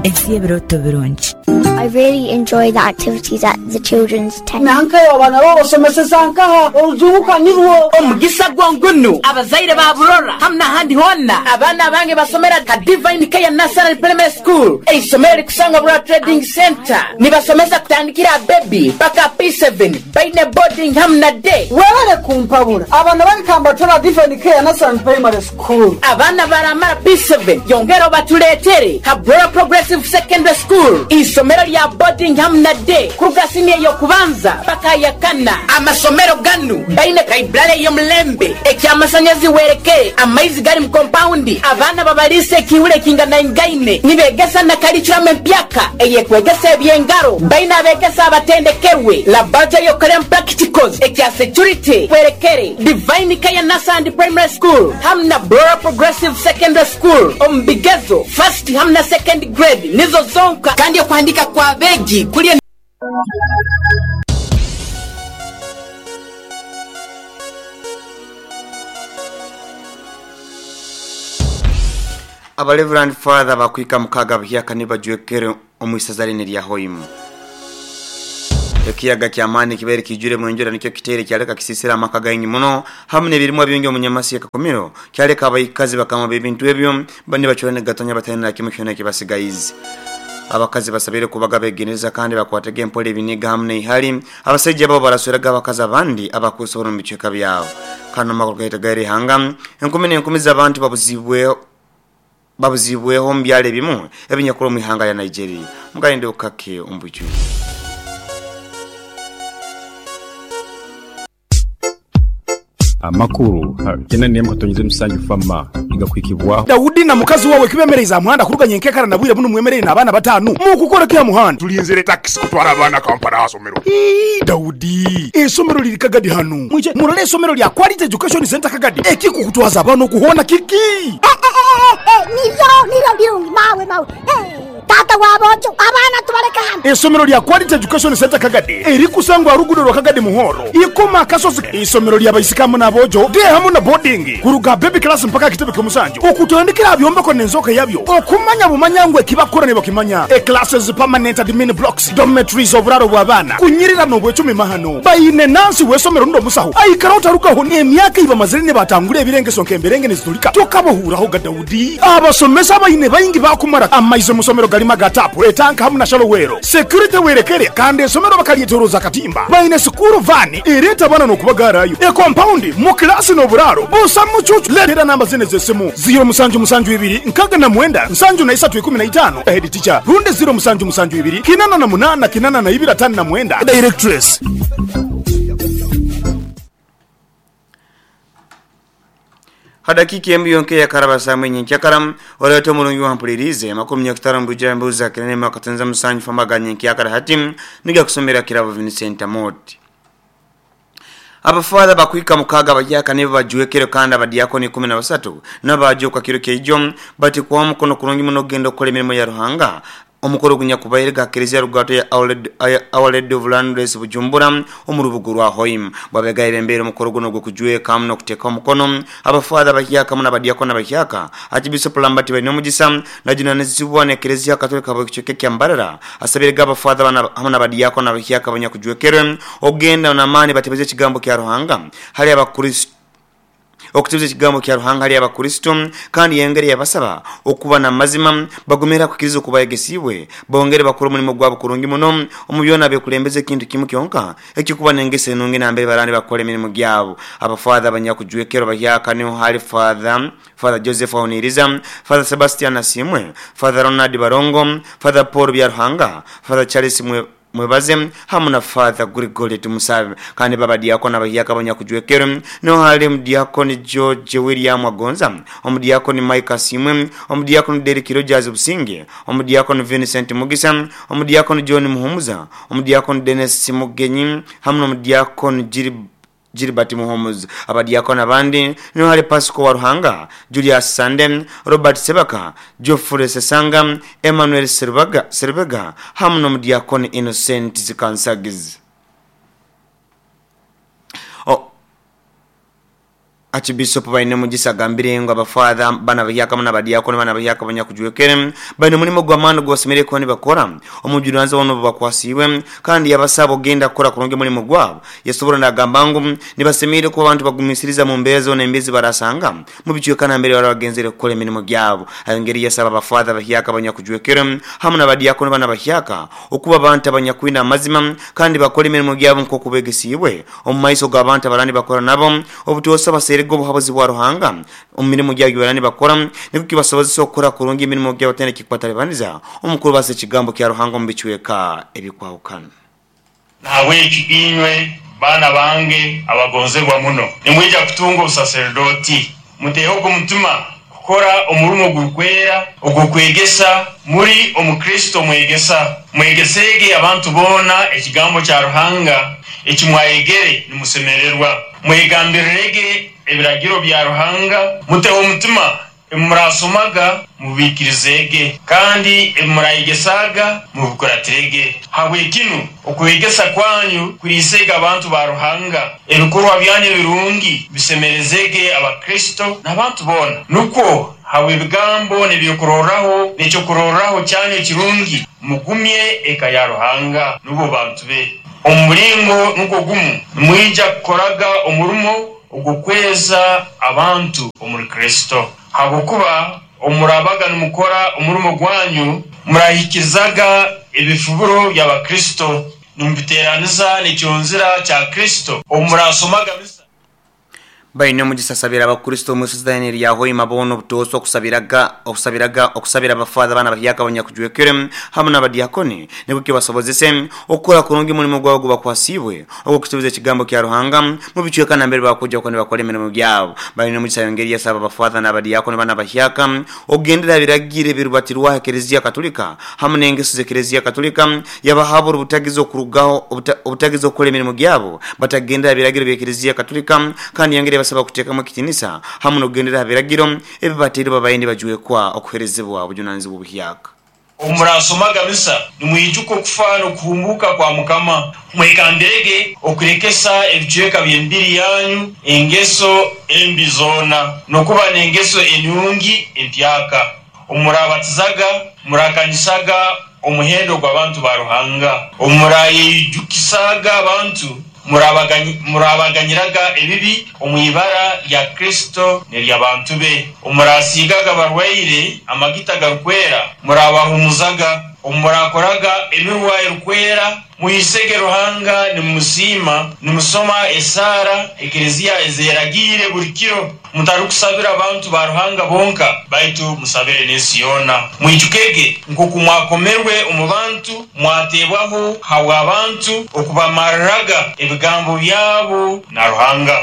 Ekiebroto birungi. I really enjoy the activities at the children's tent. Nankayo abana bose sankaha uzuka nirwo omugisa gwongunu abazaire ba burora hamna handi honna abana bange basomera ka Divine Care National Primary School eisomera kusanga bura trading center nibasomesa kutandikira baby paka P7 baine boarding hamna day wewe kumpabura abana bakamba tora Divine Care National Primary School abana baramara P7 yongero batuletere ka Bora Progressive Secondary School isomero ya boarding hamna day kugasini yo kubanza paka yakana amasomero ganu baine kaibrale yo mlembe ekyamasanyezi wereke amaizi gari mkompaundi abana babalise kiule kingana ingaine nibegesa na curriculum mpyaka eyekwegesa ebyengaro baina abegesa abatendekerwe laboratory yo curriculum practicals ekya security werekere Divine Care National Primary School hamna Bora Progressive Secondary School ombigezo first hamna second grade nizo zonka kandi kuandika kwa begi kulie aba Reverend Father bakwika mukaga byaka nibajwekere omwisazarine lya Hoima ekiyaga kyamani kibere kijure mwenjura nicyo kitere cyaleka kisisira amakaga yenyi muno hamne birimo byonge munyamasi yakakomero cyaleka abayikazi bakama bebintu ebyo bandi bacurane gatonya batena kimushone kibasigayizi abakazi basabire kubaga begeneza kandi bakwatege empole biniga hamne ihari abasajja babo barasuraga abakazi abandi abakusoro mu biceka byabo kana makogeta gari hanga enkumene z'abantu babuzibweho mbyale bimu ebinyakuru mu ihanga ya Nigeria mugarinde ukake umbuju amakuru kena niye mukatonyeze musange fama igakwikibwa Daudi na mukazi wawe kibemereza muhanda kuruganye nkekara nabwire buno mwemerere nabana batanu mu gukora kiya muhanda tulinzere taxi kutwara abana Kampala hasomero Daudi esomero liri Kagadi hano mwije murale esomero lya Quality Education Center Kagadi ekikukutwaza abana kuhona kiki nizo birungi mawe tata wabojo abana tubareka hano esomero lya Quality Education Center Kagadi eri kusangwa ruguriro Kagadi muhoro ikoma kasozi esomero lya bayisikamu nabojo de hamwe na boarding kuruga baby class mpaka kitebe kumusanjo okutandikira byomba ko nenzoka yabyo okumanya bumanyangwe kibakorane bakimanya classes permanent admin blocks dormitories obraro bwabana kunyirira no bwe 10 mahano bayine nansi wesomero ndo musaho ayikarota rukaho emyaka iba mazirine batangure ebirengeso nkemberenge nizitulika tokabohuraho ga Daudi abasomesa bayine bayingi bakumara amaize musomero galima gatapu etanka hamuna shalowero security werekere kandi esomero bakaliyetoroza katimba bayine school van ireta bana no kubagarayo compound mu class no buraro busa mucucu letera namba zene zesemu 0 nkaga na mwenda nsanju na 315 head teacher runde 0 kinana na munana kinana na 2 na mwenda directress hadakiki mbiyonke ya karabasa mwenye kyakaram oleto mulungu hampulirize makumya kutarambu jambuza kinene makatanza musanju famaganye kyakara hatim niga kusomera kirabo Vincent Moti abafather bakwika mukaga bajyaka nibo bajuwekere kandi abadiyakoni 13 nabajuka kiro kejo bati kwa mukono kurungi muno gendo kole mirimo ya Ruhanga omukoro gunya kubayirga Kiliziya rugato ya Awaled of Landless Bujumbura omurubugu rwa Hoima babega ibembere omukoro guno gukujwe kamno kuteka omukono abafather bajyaka muna badiyakoni bajyaka ajibiso plambati bano mugisa najina nezibwane Kiliziya Katolika bakichoke kyambarara asabirega abafather bana hamuna badiyakoni bajyaka banya kujwekere ogenda na mani batebeze kigambo kya Ruhanga hali abakristo okutuze kigambo kya Ruhanga hali abakristo kandi yengere yabasaba okubana mazima bagomera kukirizo kubayegesiwe bongere bakuru mulimo gwabo kurungi muno omubyona bekulembeze kintu kimu kyonka ekikuba nengese nungi nambe barani bakole mirimo gyabo abafather abanyakujwekero bahyaka niho hali Father Joseph Oniriza, Father Sebastian Asimwe, Father Ronald Barongo, Father Paul Byaruhanga, Father Charles Mwebaze hamuna Father Gregory Tumusabe kandi baba diakona bayaka banyakujwekero no hali mdiakoni George William Agonza omudiakoni Mike Asimwe omudiakoni Derek Rogers Businge omudiakoni Vincent Mugisa omudiakoni John Muhumuza omudiakoni Dennis Simugenyi hamuna omudiakoni Gilbert Muhumuza abadiakona bandi no hali Pasco wa Ruhanga Julius Sandem Robert Sebaka Geoffrey Sesanga Emmanuel Serbega hamuna omudiakoni Innocent Zikansagiz Archbishop baine mugisa gambire ngo abafather bana bayaka muna badiyako bana bayaka banya kujuekere baine mulimo gwamano gwasemere ko ni bakora omujuranza wono bakwasiwe kandi yabasabo genda kora kuronge mulimo gwabo yasobora nagambangu nibasemere ko abantu bagumisiriza mu mbezo nembezi barasanga mu bicyekana mbere baragenzere gukora imirimo gyabo ayongeri yasaba abafather bayaka banya kujuekere hamuna badiyako bana bayaka okuba abantu abanyakwina amazima kandi bakora imirimo gyabo nko kubegesiwe omumaiso g'abantu abarani bakora nabo obutosa basere go buhabuzi bwa Ruhanga umirimo gyabo barani bakora niko kibasoboza okora kurunga imirimo gyabo tene kikwatale baniza umukuru base kigambo kya Ruhanga mbichweka ebikwahukana nawe kibinywe bana bange abagonzerwa muno nimwija kutunga usaserdoti muteho ko mutuma kukora umurumo gukwera ugukwegesa muri omukristo mwegesege abantu bona ekigambo kya Ruhanga ekimwayegere nimusemererwa mwegambirege ebiragiro bya Ruhanga muteho umutima murasomaga mubikirizege kandi murayigesaga mubikoratirege habwe kinu okwegesa kwanyu kurisega abantu ba Ruhanga ebikorwa byanyu birungi bisemerezege abakristo n'abantu bona nuko hawe bigambo nebiyokororaho necho kororaho cyane kirungi mugumye eka ya Ruhanga nubo bantu be umuringo nuko gumu mwija koraga umurumo ugukweza abantu omuri Kristo habukuba omurabaga numukora umurumo gwanyu murahikizaga ibifuburo by'abakristo numbiteraniza n'cyonzira cya Kristo omurasomaga misa baine mugisasabira abakristo musizanira yaho imabono butoso okusabira abafather bana bayaka banya kujuekere hamwe n'abadiyakoni nibwo basobozese okora kurungi mulimo gwago bakwasibwe okutubiza kigambo kya Ruhanga mu bicyekana mbere bakujja ko bakora imirimo byabo baine mugisayongeri yasaba abafather n'abadiyakoni bana bayaka ogendera biragire birubatirwa Eklezia Katolika hamwe n'engeso ze Eklezia Katolika yabahabura ubutagizo kurugaho ubutagizo kole imirimo byabo batagenda biragire bya Eklezia Katolika kandi yongere basaba kuteka mu kitinisa hamuno gendera biragiro ebibatiri babayindi bajuwe kwa okuherezebwa obujunanzi bubuhyaka umurasomaga misa nimwijuko kufano kuhumbuka kwa Mukama mwekambirege okurekesa ebicyeka byembiri yanyu engeso embizona nokuba nengeso enyungi empyaka umurabatizaga murakanyisaga omuhendo gw'abantu ba Ruhanga omurayijukisaga abantu murabaganyiraga ebibi omuyibara ya Kristo n'ery'abantu be omurasigaga barwaire amagita garukwera murabahumuzaga omurakoraga emirwaye rukwera muyisege Ruhanga nimusoma esara Eklezia ezeragire burikiro mutarukusabira abantu ba Ruhanga bonka baitu musabire nesiyona mwijukege nko kumwakomerwe umubantu mwatebwaho hawa abantu okubamarraga ebigambo byabo na Ruhanga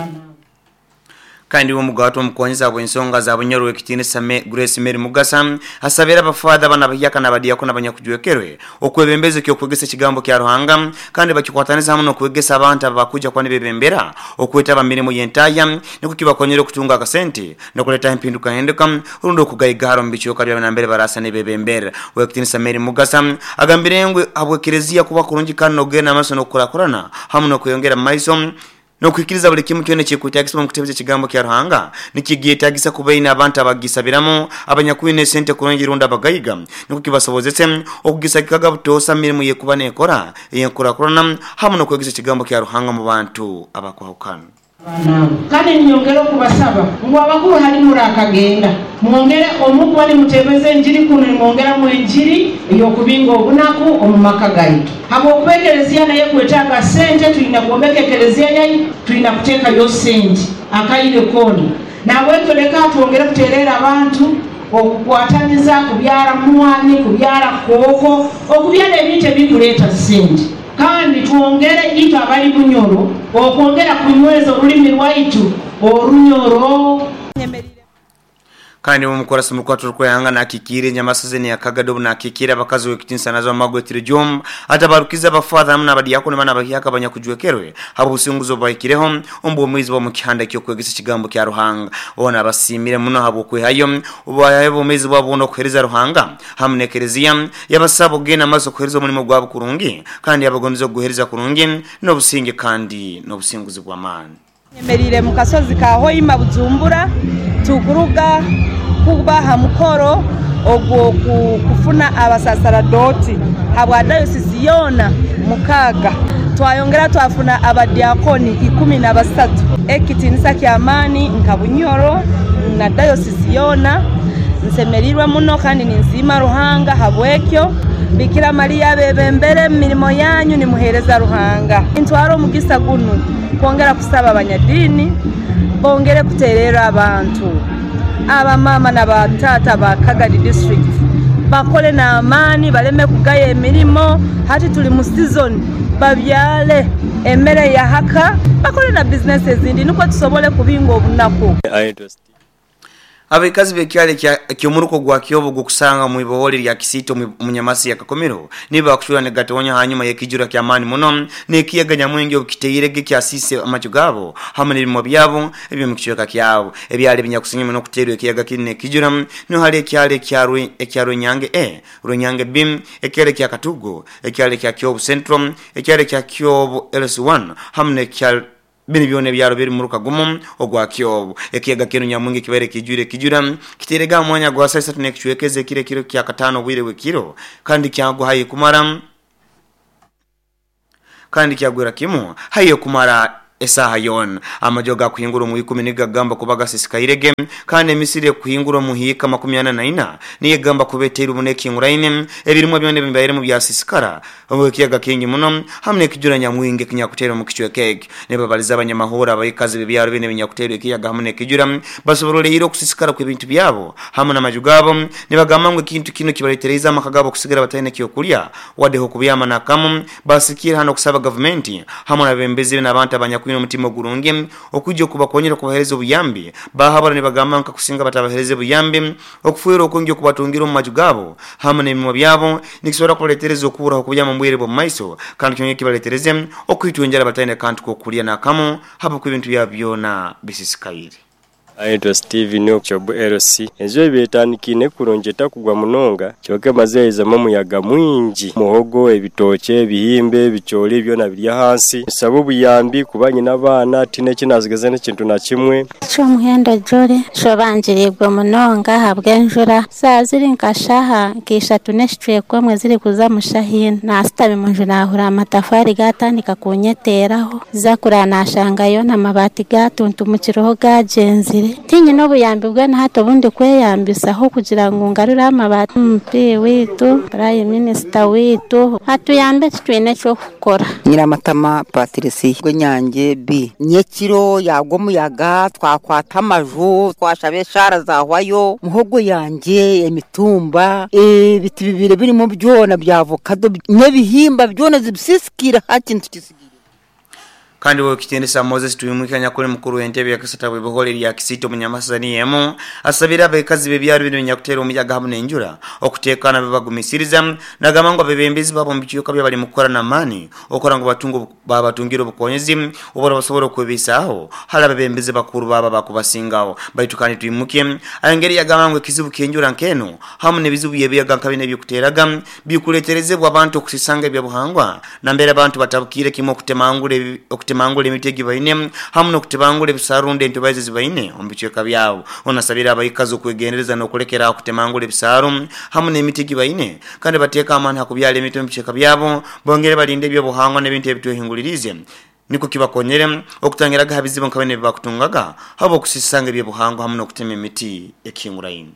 kandi umugato mukonyeza bwensonga za bunyoro ekitine same Grace Mary Mugasa asabira abafather bana bayaka n'abadiyako n'abanyakujuekerwe okwebembeze kyo kwegesa kigambo kya Ruhanga kandi bakikwataniza hamwe no kwegesa abantu abakuja kwa nibebembera okweta bamirimo yentaya niko kibakonyere kutunga akasente no kuleta impinduka henduka urundo kugayigaro mbichoka bya nambere barasa nibebembera wekitine Mary Mugasa agambirengwe abwe Eklezia kuba kurungi kandi no gena amaso no kurakurana hamwe no kuyongera maiso no kwikiriza buli kimu cyone cyekutagisa mu kutebeze kigambo kya Ruhanga nikigiye tagisa kubaina abantu abagisabiramo abanyakwine sente kurongera unda bagayiga niko kibasobozetse okugisa kikaga butosa mirimo ye kuba nekora yenkurakurana hamwe no kwegisa kigambo kya Ruhanga mu bantu abakwahukana kandi nyongero kubasaba ngo abakuru hari muri akagenda mwongere omukwa ni mutebeze njiri kuno mwongera mu njiri yo kubingo obunaku omumakagayi habo kubekerezia naye kwetanga sente tulina kuombeka Eklezia yayi tulina kuteka yo sente akayire koni nawe toleka tuongere kuterera abantu okukwataniza kubyara mwani kubyara koko okubyara ebintu bikuleta sente kandi tuongere ito abali bunyoro okwongera kunyweza olulimi lwaitu orunyoro kandi umukorasi mukwato rw'yanga nakikire nyamasezeni ya Kagado nakikira abakazi wekitinsa nazo magwetire jom atabarukiza abafather hamwe n'abadiyakoni bana bahiyaka abanyakujuekerwe habo businguzo bayikireho ombo mwizi bo mukihanda cyo kwegisa kigambo kya Ruhanga bona basimire muno habo kwehayo ubaye bo mwizi babo no kwereza Ruhanga hamwe n'Eklezia yabasabo gena maso kwereza umurimo gwabo kurungi kandi abagonizo guhereza kurungi no businge kandi no businguzi bw'amani Emerire mu kasozi ka Hoima Bujumbura tukuruga kubaha mukoro ogwo kufuna abasasaradoti habwa dayosisi yona mukaga twayongera twafuna abadiakoni 13 ekitinisa kyamani nkabunyoro na dayosisi yona nsemerirwa muno kandi ninzima Ruhanga habwekyo Bikira Maria bebembere mirimo yanyu ni muhereza Ruhanga intwaro mugisa gunu kongera kusaba abanyadini bongere kuterera abantu aba mama na batata ba Kagadi district bakole na amani baleme kugaya emirimo hati tuli mu season babyale emere ya haka bakole na businesses zindi nuko tusobole kubinga obunako abikazi bekyale kyomuruko gwa kyobo gukusanga mu iboholi lya Kisito mu Nyamasi ya Kakomero niba bakushura ne gatonya hanyuma y'ekijura kya mani muno ne kiyaganya mwenge okiteyirege kya sise amachugabo hamwe mu byabo ebyo mu kichweka kyabo ebyali binyakusinyima no kuterwa ekiyaga kinne kijura no hali ekyale kyaro nyange runyange bim ekyale kya Katugo ekyale kya Kyobo Central ekyale kya Kyobo LS1 hamwe kya bini byone byaro biri muruka gumu ogwa Kyobo ekiyaga kino nyamungi kibere kijura kiterega mwanya gwa sasa tunekishwekeze kire kya katano bwire wekiro kandi kyago hayi kumara kandi kyagwira kimu hayi kumara esaha yon amajoga kuhingura mu 10 gamba kubaga sisikairege kandi emisire kuhingura mu hika 84 niye gamba kubetera ubuneki nguraine ebirimo byone bimbayire mu bya sisikara obukiyaga kingi muno hamne kijura nyamwinge kinyakutera mu kichwekege ne babaliza abanyamahora abayikazi bibyaro bine binyakutera ikiyaga hamne kijura basoborole iro kusisikara ku bintu byabo hamwe namajugabo ne bagamangwe kintu kino kibalitereza amakagabo kusigara batayine kyokulya wadeho kubyama nakamu basikira hano kusaba government hamwe nabembezire nabantu abanyakwino mutima gurunge okujjo kubakonyera kubahereza obuyambi bahabara ne bagamanka kusinga batabahereze buyambi okufuira okunjo kubatungira mu majugabo hamwe n'emimo byabo nikisora kuletereza okubura okubyama mbwire bo maiso kandi kyonye kibaletereze okwitunjara batayine kantu kokulya nakamu habo ku bintu byabyona bisisikaire Aito Steven Okchobo LC ezo betanikine kuronjeta kugwa munonga kyoke mazeza muyaga mwingi muhogo ebitoke ebihimbe bichole byona biri hansi sababu yambi kubanye nabana tine kinazigeze n'ikintu na kimwe cyo muhenda jore cyo banjirirwa munonga habwenjura saziri nkashaha kisha tuneshitwe kwamwe ziri kuza mushahina nasitabe munjura ahura amatafari gatandika kunyeteraho zakurana ashangayo na mabati gatuntu mu kiroho gajenzi tinyi no buyambi bwana hato bundi kweyambisa ho kugira ngo ngarura amabati mpe witu prime minister witu hatuyambe twine cyo gukora Nyiramatama Patrice Gwenyange B nyekiro yago muyaga twakwata amaju twashabe shara zahwayo muhogo yanjye emitumba biti bibire birimo byona bya avocado n'ebihimba byona zibisisikira hakintu kisigira kandi wo kitendesa Moses tuyumukanya kuri mukuru w'entebe ya Kasata bw'ibihole ya Kisito mu Nyamasa niyemo asabira abekazi bebyaro bino nyakutera umuyaga hamwe n'enjura okutekana bebagumisiriza nagamango bebembezi babo mbicyuka byabali mukora na mani okora ngo batungira ubukonyezi ubora basobora kwebisaho hala bebembezi bakuru baba bakubasingaho baitukani tuyimuke ayengeri yagamango kizibu kenjura nkeno hamwe nebizibu yebiyaga nkabine byukuteraga bikuleterezebwa abantu okusisanga byabuhangwa na mbere abantu batabukire kimo kutemangure mangule mitegi baine hamno kutebangule bisarunde ntobaze zibaine ombicheka byabo onasabira abayikazo kwegendereza no kulekera kutemangule bisaru hamne mitegi baine kandi bateka amana hakubyale mito mbicheka byabo bongere balinde byo buhangwa nebintu ebituhingulirize niko kibakonyere okutangira gahabizibo nkabene bakutungaga habo kusisanga byo buhangwa hamno kutema imiti ekinguraine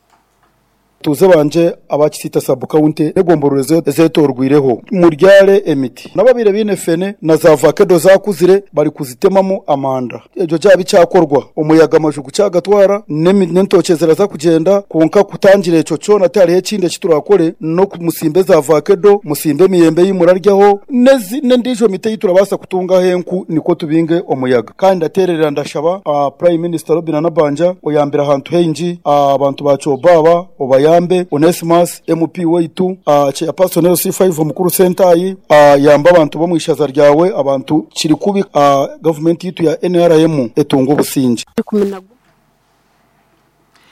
tuze banje abakisita sabukaunte negomborezo zetorwireho muryale emiti nababire bine fene na za avocado zakuzire bari kuzitemamo amanda ejo cyabi cyakorwa umuyaga amajugu cyagatwara n'entokezera za kugenda konka kutangire eco cyo natari hekinde kiturakore no kumusimbe za avocado musimbe miyembe yimuraryaho nendijo mite yiturabasa kutunga henku niko tubinge umuyaga kandi atererera ndashaba prime minister Robina Nabanja oyambira hantu henji abantu baco baba obaya yambe Onesimus MP weitu chairperson C5 mukuru center yamba abantu bo mwishaza ryawe abantu kiri kubi government yitu ya NRM etungo businje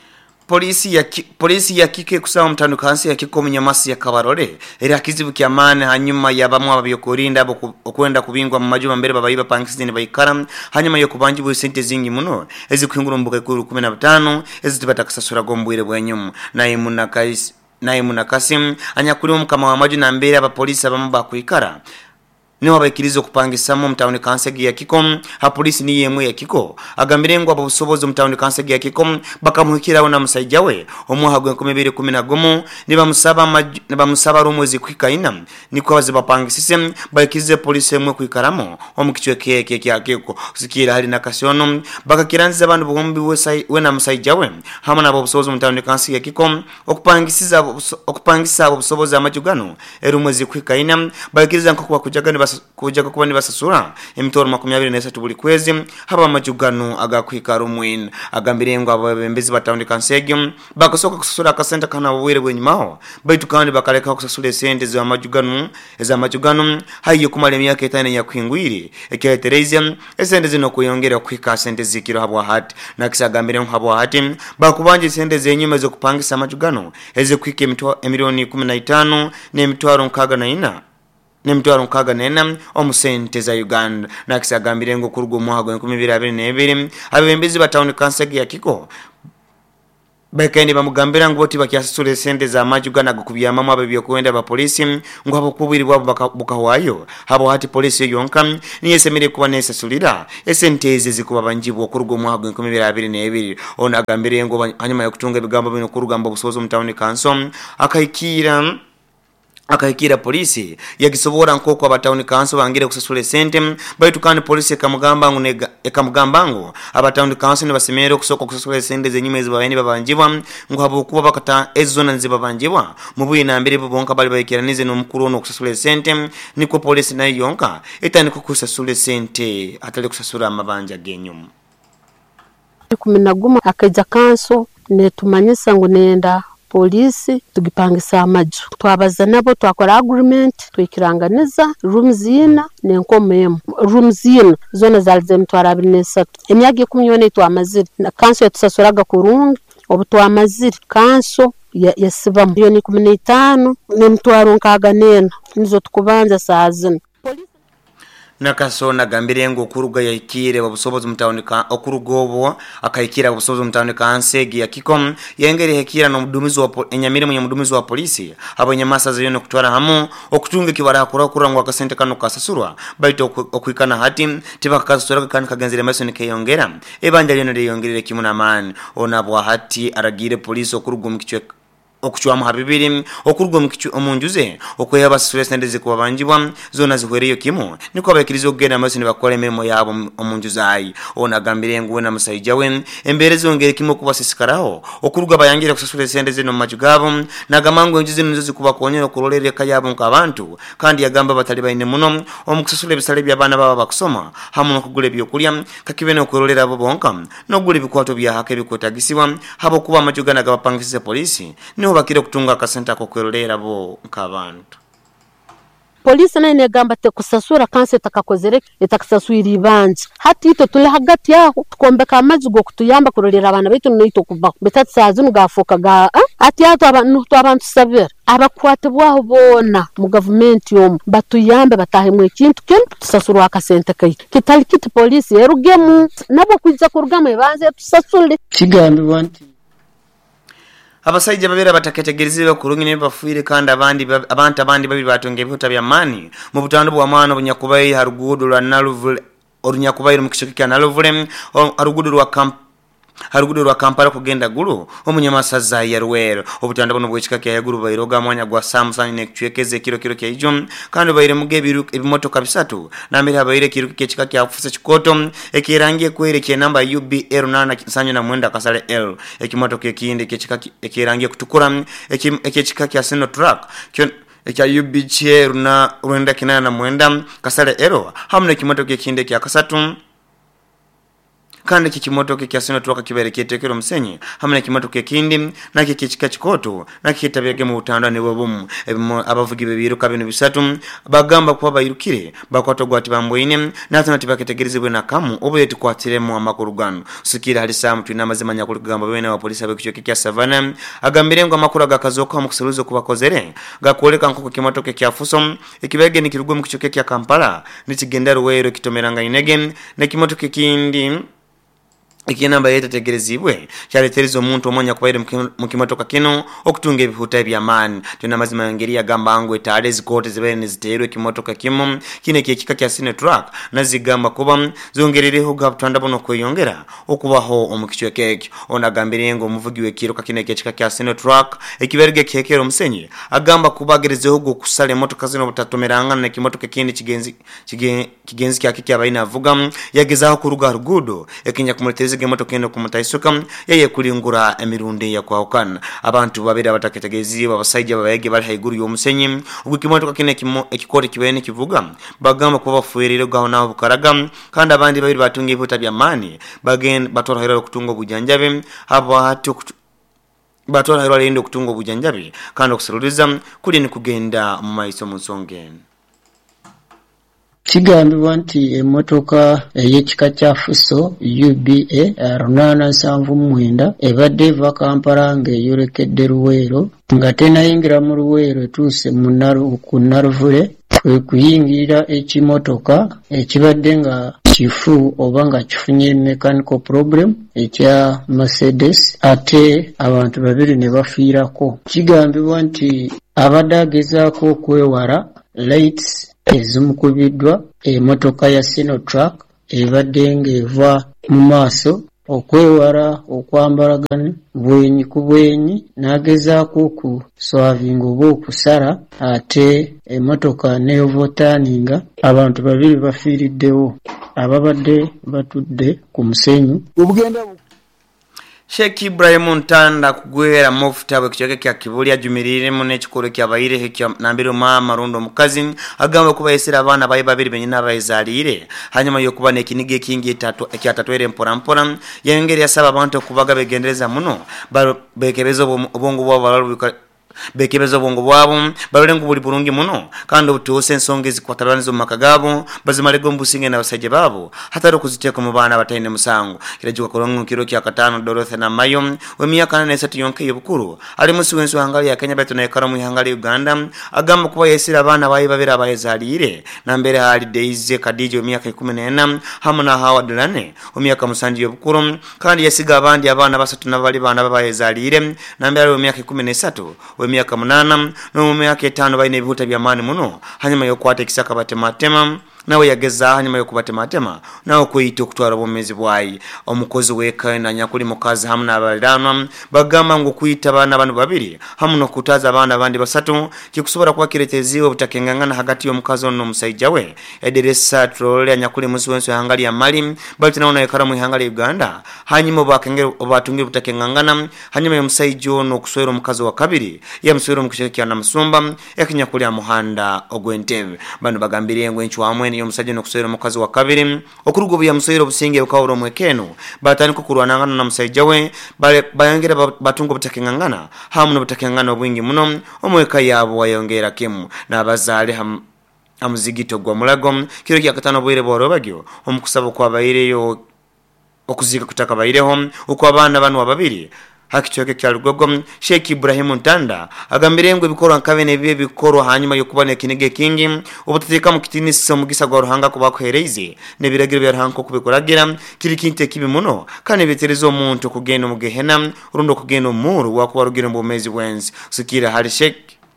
polisi ya kike kusaba mutandukanye ya kiko munyamasi ya Kabarore era kizibu kyamane hanyuma yabamwe abayokurinda okwenda kubingwa mu majuma mbere babayiba pankisini bayikara hanyuma yo kubanjibwa sente zingi muno ezikwingura mbuga kuru 15 ezitibata kusasura gombwire bwenyum naye munakasim anyakuri omukama wa maju na mbere abapolisi abamu bakwikara niho bayikirizo kupangisamo mutawuni kansegi ya Kikom ha polisi ni yemwe ya Kiko agambirengwa ababusobozi mutawuni kansegi ya Kikom bakamuhikiraho na musaijawe omuhagwe 2011 nibamusaba rumwezi kwikaina niko bazibapangisise bayikirize polisi yemwe kwikaramo omukichwe keke kyakeko sikira hali na kasiono bakakiranziza abantu bombi we na musaijawe hamwe na ababusobozi mutawuni kansegi ya Kikom okupangisa ababusobozi amajugano erumwezi kwikaina bayikiriza nko kujagana kujaga kuba nibasasura emitoro 23 buli kwezi haba amajugano agakwika rumwin agambirengwa abembezi batawundi kansegi bakosoka kusasura akasenta kana bwire bwenyimaho baitu kandi bakaleka kusasura sente za majugano hayiye kumala emyaka 5 ya kwingwiri eketereza esente zino kuyongera kwika sente zikiro habwa hati nakisagambirengwa habwa hati bakubanje sente zenyuma zo kupangisa amajugano ezekwika emilioni 15 n'emitwaro 64 nemtwaro nkaga nena omusente za Uganda nakisagambire ngo kurugo muhago 2022 abembezi batawuni kansegi ya Kiko Bekeni bamugambira ngo boti bakyasule sente za majugana gukubya mama babyo kwenda ba polisi ngo abo kubiri bwabo bukahwayo habo hati polisi yonka niyesemere kuba nesa sulira esente zikuba banjibwo kurugo muhago 2022 ona agambire ngo hanyuma yo kutunga bigambo bino kurugamba busozo mutawuni kanso akayikira polisi yagisobora nkoko abatawuni kanso bangire kusasule sente baitu kandi polisi ekamugamba ngo abatawuni kanso ne basemere kusoko kusasule sente zenyuma ezibabayeni babanjibwa ngo habo kuba bakata ezona nzibabanjibwa mubuye nambere bobonka bali bayikiranize no mukuru no kusasule sente niko polisi nayo yonka etani kusasule sente atali kusasura amabanja genyuma 11 akaja kanso netumanyisa ngo nenda polisi tugipangisa amaju twabaza nabo twakora agreement twikiranganiza rooms yina nenkomemo rooms yina zona zalze mtwara 23 emyagi 10 twamaziri na kanso yatusasuraga kurungi obutwamaziri kanso yasiba miliyoni 15 nemtwaro nkaga nena nizo tukubanza sazina nakasona gambirengo kuruga yayikire babusobozi mutawuni ka okurugobo akayikira babusobozi mutawuni kansegi ya Kikom yengere hekira no mudumizi wa enyamire mu mudumizi wa polisi abanyamasa zino kutwara hamu okutunga kibara akura ngo akasente kano kasasurwa baito okwikana hati tibakasura kan kagenzire masoni kayongera ebanja lino liyongerere kimuna man onabwa hati aragire polisi okurugo mukichwe okuchwa muhabibiri okurugwa mukichu omunjuze okweba basure sende zikuba banjibwa zona zihwereyo kimo niko abakirizo kugenda masini bakora emirimo yabo omunjuzayi ona gambire ngo na musaijawe embere zongere kimo kubasisikaraho okurugwa bayangira kusasure sende zino majugabo nagamango enjuze nizo zikuba konyera kurolere kayabo nkabantu kandi yagamba batali bayine muno omukusasure bisale by'abana baba bakusoma hamu no kugule byokulya kakibene okurolera abo bonka no gule bikwato bya hake bikotagisiwa habo kuba majugana gabapangisize polisi niho bakire kutunga akasenta ko kwerolera bo nkabantu polisi na inegamba te kusasura kanse takakozere etakasaswira ibanje hati ito tule hagati yaho tukombeka amajigo kutuyamba kurolera abana bitu noito kuba betatsazi nugafoka ga ati yato abantu savera abakwate bwaho bona mu government yom batuyambe batahemwe kintu tusasura akasenta kai kitali kiti polisi yerugemu nabo kwiza kurugama ibanze tusasule kigambi wanti abasaija babera bataketegerezebwa kurungine bafuire kandi abantu abandi babiri batonge bihota byamani mu butando bwa mwana bunyakubayi harugudo lwa Naluvule orunyakubayi mu kishiki kya Naluvule harugudo lwa Kampala kugenda gulu omunyamasaza ya Ruwero obutando buno bwekika kya yaguru bayiroga mwanya gwa Samsung nekchwekeze kiro kya ijo kandi bayire mugebiru ebimotoka bisatu namira bayire kiro kya kya ofisa chikoto ekirangie kwerekye namba UBR 8 na mwenda kasale L ekimotoka ekindi ekirangie kutukura ekechika kya Sino Truck ekya UBC runa rwenda kinana na mwenda kasale L hamne kimotoka ekindi kya kasatu kandi iki kimotoka kya Sinotruck kibereketekero musenyi hamwe n'ikimotoka kindi nakyo kikika kikoto nakyo kitabege mu butanda ne bobumu abavugi bebiruka bino bisatu bagamba kuba bayirukire bakwatogwa ati bamboine natana tibaketegerezebwe nakamu obuye tukwatiremu amakuru gano sukira hali samu twinamazimanya kuligamba bene wa polisi abekyo kya Savana agambire ngo amakuru agakazoka mu kuseruzo kubakozere gakoleka nkoko kimotoka kya Fuso ikibege nikirugwe mu kichoke kya Kampala nikigenda ruwero kitomeranga inege ne kimotoka kindi ikinamba yetegerezibwe cyaleterizo omuntu omonya kubaire mu kimotoka kino okutunga ebihuta by'amani tunamazima yangeria gamba ngo etale zikote zibene ziterwe kimotoka kimo kine kika kya Sinotruck nazigamba kuba zongerereho gabutanda bono kweyongera okubaho omukichwe keke onagambire ngo umuvugi w'ekiruka kine kika kya Sinotruck ekiberege kekero musenyi agamba kubagerezeho go kusale motoka zino butatomeranga na kimotoka kindi kigenzi kya kike abaina avuga yagezaho kuruga rugudo ekinya kumuleteza motoka eno kumutaisuka yeye kulingura emirundi ya kwaukana abantu babiri abataketegezi babasajja babayege bali haiguru y'omusenyi ubwikimotoka kine ekikore kibene kivuga bagamba kuba bafuirire gaho naho bukaraga kandi abandi babiri batunga ivuta by'amani bagen batorohera kutunga obujanjabe abo hatu batora hero alindo kutunga obujanjabe kandi okuseruliza kuli ni kugenda mu maiso musongeni kigambibwa nti emmotoka ey'ekika kya Fuso UBA 879 ebadde eva Kampala ng'eyolekedde Luweero nga tenayingira mu Luweero etuuse ku Naruvule kwe kuyingirira ekimotoka ekibadde nga kifu oba nga kifunye mechanical problem ekya Mercedes ate abantu babiri ne bafiirako. Kigambibwa nti abadde agezaako okwewala lights ezimukubidwa emotoka ya Sinotruck ebadde ng'eva mu maaso okwewala okwambalagana bwenyi ku bwenyi n'agezaako okuswavinga oba okusala ate emotoka neyovootaaninga abantu babiri bafiiriddewo ababadde batudde ku musenyu. Sheikh Ibrahim Ntanda kugwera mofuta bwekichoke kya Kibuli ajumirire mu nekikolo kya bayire hekya nambiro mama rundo mukazi agamba kuba yesera abana bayi babiri benyina bayizalire hanyuma yo kuba nekinige kingi ekyatatwere mpora yengeri yasaba abantu kubaga begendereza muno bekebeza obongo bwabo bekebeza obongo bwabo balengo buli bulungi muno kandi obutuse ensonga ezikwatalanizo mu makagabo bazimalego mbusinge na basajja babo hatari okuziteeka mu baana batayine musango kirajuka kolongo kiro kya katano Dorothy na Mayo wemiyaka 4 yonke yobukuru ali musuwensu hangali ya Kenya beto na ekara mu hangali Uganda agamba kuba yesira abana bayi babiri abayezalire na mbere hali Daisy Kadija wemiyaka 14 hamuna Howard Lane wemiyaka 7 yobukuru kandi yasiga abandi abana basatu nabali bana babayezalire na mbere wemiyaka 13 wemiyaka 8 no wemiyaka 5 bayine bihuta by'amani muno hanyuma yo kwata kisaka batematema nawe yageza hanyuma yo kubatematema nawe kwita okutwara bomezi bwayi omukozi weka na nyakuli mukazi hamuna abalirano bagamba ngo kwita abana abantu babiri hamuna kutaza abana abandi basatu kikusobora kwa kireteziwe butakengangana hagati y'omukazi ono musajja we ederesa trole nyakuli musuwenso hangali ya mali balti naona yekara mu hangali Uganda hanyuma bakengero obatungira butakengangana hanyuma y'omusajja ono okuswera omukazi wa kabiri yamuswera omukisheke na musumba yakinyakuli ya muhanda ogwentebe bano bagambiriye ngo enchwamwe yomusajja nokusera mukazi wa kabiri okurugo bya musero businge bukawuro mwekeno batani kukurwanangana na musajja we bayongera batungo butakengangana hamuno butakengangana obwingi muno omweka yabo wayongera kimu nabazale amuzigito gwa mulago kiro kya katano bwire borobagyo omukusaba kwa bayireyo okuziga kutaka bayireho uko abana banu babiri hakichoke kya Lugogo. Sheikh Ibrahim Ntanda agambire ngo bikorwa nkabene bibe bikorwa hanyuma yo kubana kinege kingi ubuteka mu kitini somugisa gwa ruhanga kuba kwereze ne biragire bya ruhanga kubikoragira kiri kinte kibi muno kandi biterezo umuntu kugenda mu gehena urundo kugenda umuru wakuba rugira mu mezi wenzi sukira hali Sheikh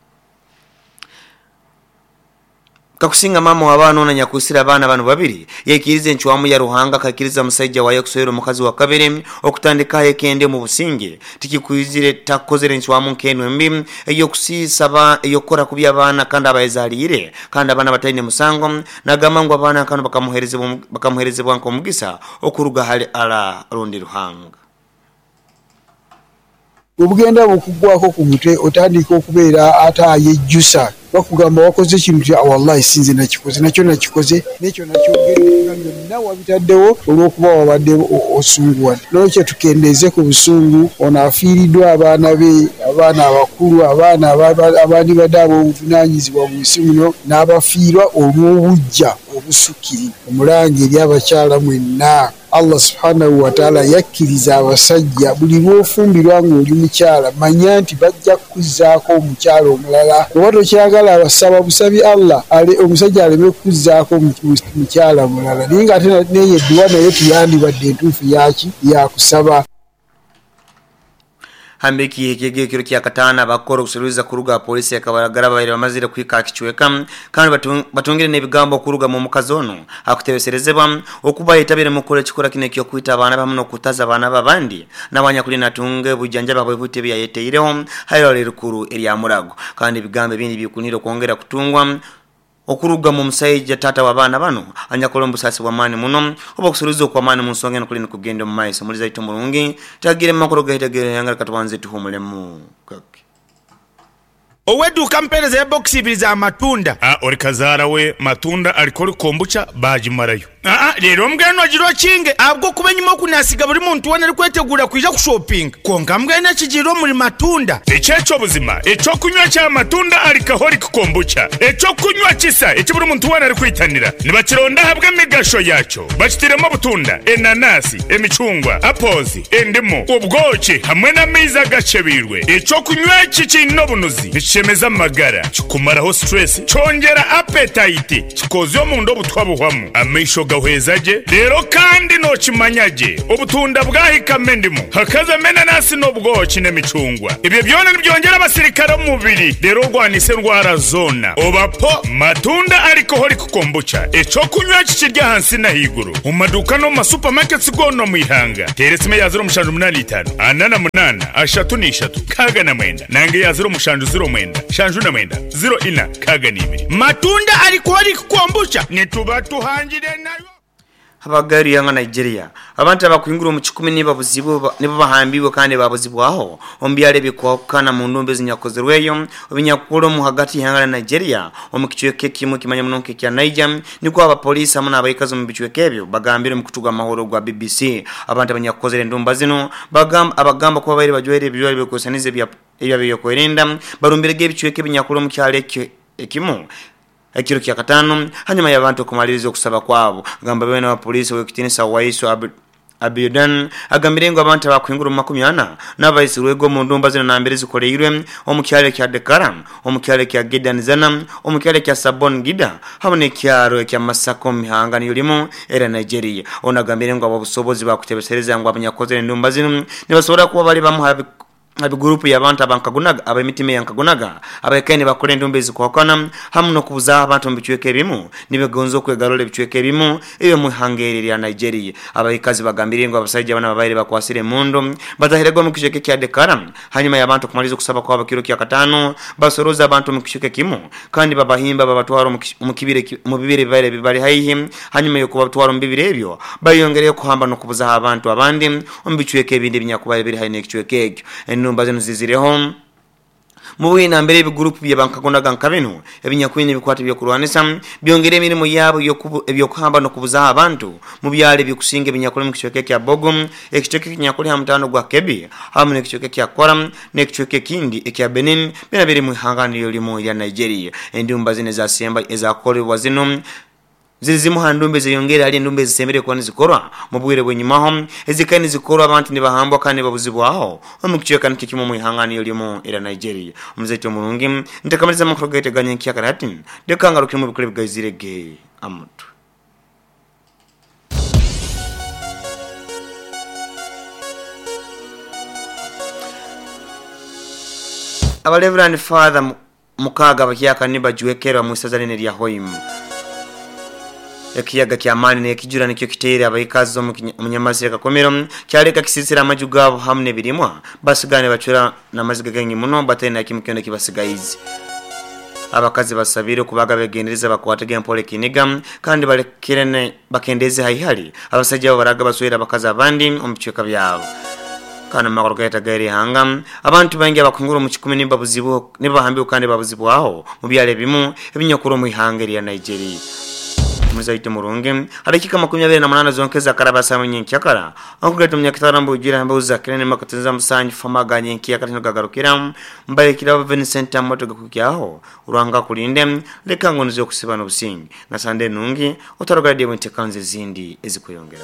kakusinga mama wabana na nyakusira abana abantu babiri yekirize nchwamu ya ruhanga kakiriza musajja waye kuswera mukazi wa kabiri okutandika yekende mu businge tikikuizire takozere nchwamu nkeno mbi eyo kusisaba eyo kora kubya abana kandi abayezalire kandi abana batayine musango nagamangwa abana kandi bakamuherezebwa nko mugisa okuruga hali ala rundi ruhanga. obugenda bukugwako ku mutwe otandika okubeera ate ayejjusa bakugamba wakoze ekintu kya wallahi sinze nakikoze nekyo byonna wabitaddewo olw'okuba wabadde osunguwa nolwekyo tukendeeze ku busungu ono afiiriddwa abaana be abaana abakulu abaana abandi badde ab'obuvunaanyizibwa mu nsi muno n'abafiirwa olw'obujja obusukiri omulange eri abakyala mwenna Allah subhanahu wa ta'ala yakkiriza abasajja buli bw'ofumbirwa ng'oli mukyala manya nti bajja kukuzzaako omukyala omulala oba tokyagala abasaba busabi Allah omusajja aleme kukuzzaako mukyala mulala naye ng'ate neyo edduwa naye tuyandibadde entuufu yakusaba hambeki ekigekiro kya katana bakora okusubiza kuruga polisi akabaragara baire bamazire kwika kichweka kandi batungire nebigambo kuruga mu mukazi ono akutebeserezebwa okuba yitabire mukole kikora kine kyo kwita abana bamuno kutaza abana babandi nabanya kuli natunge bujanja babwe bute byayeteyireho hayo lirukuru erya murago kandi bigambe bindi bikuniro kuongera kutungwa okuruga mu musayija tata wabana bano anyakola mbusasi wa mani muno oba kusuruzo kwa mani musonge no kulini kugenda mu maiso muliza ito mulungi tagire makoro gahitegere yanga katwanze tuhumulemu kake oweduka mpereza ya box ibiri za matunda orikazara we matunda alikori kombucha bajimarayo rero mbwene ogiro kinge abwo kubenyuma kunasiga buri muntu wona ari kwetegura kwija ku shopping konga mbwene kigiro muri matunda ecyeco buzima eco kunywa cya matunda alikahori kombucha eco kunywa kisa eki buri muntu wona ari kwitanira nibakironda habwe migasho yaco bakitiremo butunda enanasi emicungwa apozi endimo ubwoki hamwe na miza gacebirwe eco kunywa kikino bunuzi bicemeza amagara kikumaraho stress cyongera appetite kikozo mu ndo butwabuhwamo amisho gahwezaje rero kandi no kimanyaje ubutunda bwahikame ndimo hakaza menanasi no bwoki n'emicungwa ibyo byone byongera abasirikare mu mubiri rero rwanise ndwara zona obapo matunda ariko hori kukombucha eco kunywa kikirya hansi na higuru mu maduka no ma supermarkets gono mu ihanga teresime ya 085 anana munana ashatu ni shatu kaga na mwenda nange ya 0 shanju na mwenda 0 kaga ni ibiri matunda ariko hori kukombucha nituba tuhangire nayo habagari yanga Nigeria abantu abakwingura mu 10 niba buzibo nibo bahambiwe kandi babuzibwaho ombyale bikwakana mu ndombe zinyakozerweyo obinyakuro mu hagati yanga Nigeria omukichweke kimwe kimanya munonke kya Niger niko abapolisi amuna abayikazo mu bichweke ebyo bagambire mu kutuga mahoro gwa BBC abantu abanyakozere ndomba zino abagamba ko bayire bajwere byari bikosanize bya kwerinda barumbirege bichweke binyakuro mu kyale ekimu ekiro kya katano hanyuma y'abantu kumaliriza okusaba kwabo gamba bene wa polisi wekitinisa waiso Abidan agamirengo abantu abakwingura mu 40 n'abayisirwego mu ndumba zino nambere zikoleirwe omukyale kya Dekaram omukyale kya Gedanizana omukyale kya Sabon Gida hamwe kyaro kya Masako mihanga niyulimo era Nigeria onagamirengo ababusobozi bakutebesereza ngo abanyakoze ndumba zino nibasobora kuba bali bamuhabi grupu y'abantu abankagunaga abamitime yankagunaga abakene bakore ndumbe zikokana hamno kubuza abantu mbichweke bimu nibegonzo kwegarole bichweke bimu iyo muhangeri ya Nigeria abayikazi bagambiringo abasajja bana babaire bakwasire mundo batahirego mu kisheke kya Dekaram hanyuma y'abantu kumaliza kusaba kwa bakiro kya katano basoroza abantu mu kisheke kimu kandi babahimba babatwaro mu kibire mu bibire baire bibari haihi hanyuma yo kubatwaro mbibire ebyo bayongereye kuhamba no kubuza abantu abandi mbichweke bindi binyakubaye biri haine kichweke numba zino zizireho muwe na mbere bigurupu byabankagonaga nkabeno ebinyakwine bikwata byo kurwanisa byongere mirimo yabo yo kuhamba no kubuza abantu mu byale bikusinga ebinyakole mu kichweke kya Bogom ekichweke kinyakole hamtano gwa Kebi hamwe n'ekichweke kya Kwaram n'ekichweke kindi ekya Benin bena biri mu hanganiro limo ya Nigeria endumba zine za Semba ezakole wazino zizimu handumbe ziyongera ali ndumbe zisembere kwa nizikorwa mubwire bwenyimaho ezikani zikorwa abantu nibahambwa kandi babuzibwaho omukichweka nikimo mu ihangani yolimo era Nigeria umzeto mulungi ntakamaliza makrogete ganye kya karati dekanga rukimo bikole bigazirege amutu aba Reverend Father mukaga bakyaka nibajuekera mu isazanene lya Hoim ekiyaga kyamani nekijura nikyo kitera abayikazo mu munyamasire kakomero kyaleka kisisira amajugabo hamne birimwa basigane bacura namaziga gengi muno batena kimukende kibasigayizi abakazi basabire kubaga begendereza bakwatege mpole kiniga kandi balekirene bakendeze hayihali abasajja baraga baswera bakaza abandi omuchweka byabo kana makoro gaita gairi hanga abantu bangi abakunguru mu 10 niba hambi ukande babuzibwaho mu byale bimu ebinyakuro mu ihanga ya Nigeria muzaite murunge harikika 28 zonkeza karabasa mu nyinkakara akugata mu nyakitarambo ugira mbuza kirene makatunza musanyi famaga nyinkakara gagarukira mbarekira Vincent Amotoga kukyaho uranga kulinde leka ngo nizo kusibana busingi na sande nungi otarogadiye mu tekanze zindi ezikuyongera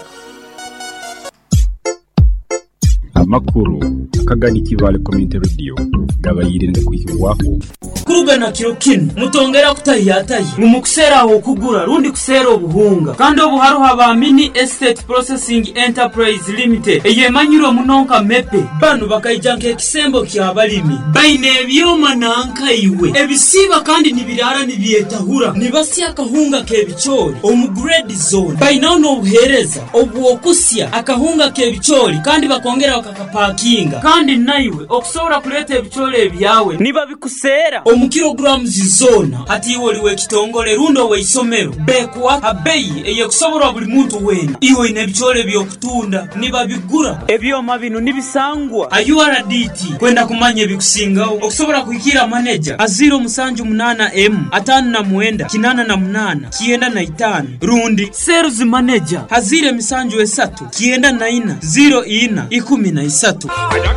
amakuru akagani kivale community radio gabayirinde kuyibwaho kurugana kirokin mutongera kutayataye mukusera aho kugura rundi kusera obuhunga kandi obuharo haba mini estate processing enterprise limited eyemanyiro munonka mepe banu bakayijanke kisembo kyabalimi baine ebyoma nanka iwe ebisiba kandi nibirara nibyetahura nibasya akahunga kebichori omugrade zone bainono obuhereza obuokusya akahunga kebichori kandi bakongera bakakapakinga kandi naiwe okusobora kuleta ebichori ebyawe niba bikusera omukilograms zona ati woliwe kitongole rundo we isomero bekwa abeyi eyekusobora buli muntu wena iwe nebichole byokutunda niba bigura ebyoma bino nibisangwa URDT kwenda kumanya bikusingaho okusobora kuikira manager aziro musanju 8M 5 8 9 rundi sales manager hazire misanju 3 9 0 13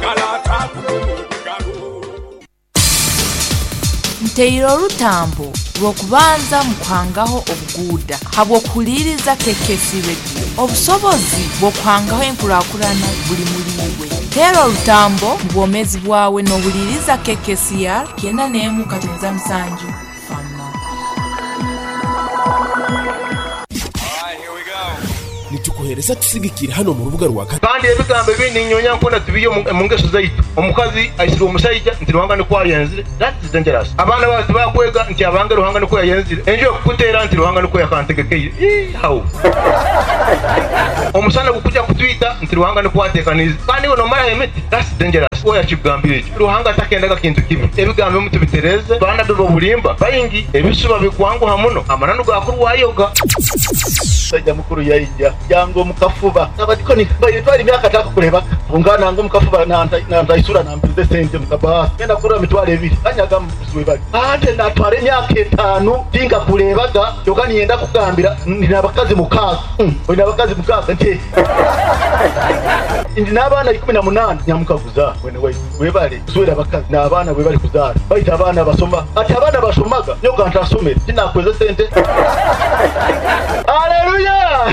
Mteiro rutambo rwokubanza mukwangaho obuguda habwo kuliriza kekesi radio obusobozi bwokwangaho enkurakurana buli muliwe Tero rutambo mbomezi bwawe no buliriza kekesi ya kenda nemu katunza msanju fama nitukuhereza tusigikira hano mu rubuga rwa kandi ebigambo bindi nyonya nkona tubiyo mu ngeso zaitu omukazi ayisira omusajja nti ruhanga ni kwa yenzire that is dangerous abana bati bakwega nti abanga ruhanga ni kwa yenzire enjo kutera nti ruhanga ni kwa yakantegekeye how omusana kukuja kutwita nti ruhanga ni kwa tekaniza kandi ono mara emeti that's dangerous oya kigambire ruhanga takendaga kintu kibi ebigambo mutu bitereze bana bibo bulimba bayingi ebisuba bikwangu hamuno amananu gakuru wayoga sajja mukuru yayija yango mukafuba abadiko ni bayitwali myaka taka kureba ungana ngo mukafuba na isura na mbize sente mukaba kenda kura mitwale ebiri kanyaga muzwe bali ate natware myaka 5 tinga kurebaga yokani yenda kugambira ndina bakazi mukaga ndina bakazi mukaga nte ndina abana 18 nyamukaguza we bali swera bakazi na abana we bali kuzara bayita abana basoma ati abana basomaga nyoka ntasomera tinakweze sente haleluya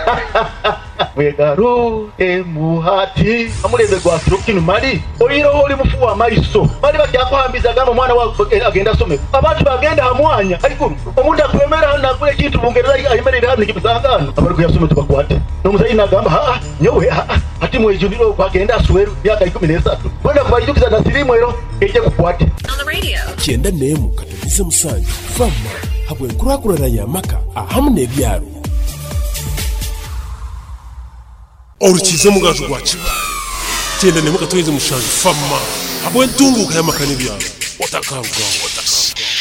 wegaro emuhati amulebe gwa kirokinu mali oyiro oli mufu wa maiso bali bakyakwambiza gamba mwana wa agenda some abantu bagenda hamwanya ariko omuntu akwemera na kule kintu bungereza ayimerera hano kibuzangano abari kuyasoma tubakwate no muzayi nagamba nyowe ati mwejundiro kwagenda asweru myaka 13 kwenda kubayidukiza na sirimwero eje kukwate kenda nemu katalize musanju fama habwe nkurakuranya maka ahamune byaro orukize mugajo gwakiba kenda nemu katalize musanju fama habwe ntunguka yamakani byaro otakangwa otasi